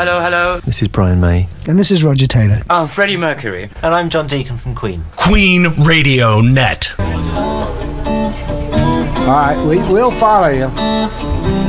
hello. This is Brian May. And this is Roger Taylor. I'm Freddie Mercury. And I'm John Deacon from Queen. Queen Radio Net. All right, we'll follow you.